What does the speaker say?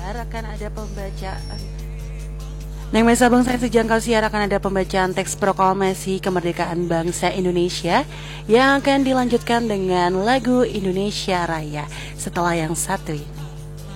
siar akan ada pembacaan. Neng Mesa Bangsa Sejangkau siar akan ada pembacaan teks proklamasi kemerdekaan bangsa Indonesia yang akan dilanjutkan dengan lagu Indonesia Raya setelah yang satu.